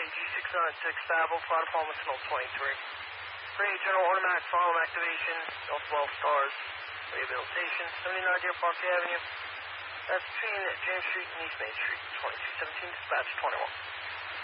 G696 Stable, Flight Department Signal 23. Free General Automatic Firearm Activation, North 12 Stars, Rehabilitation, 79 Deer Park Avenue. That's between James Street and East Main Street, 2217, dispatch 21.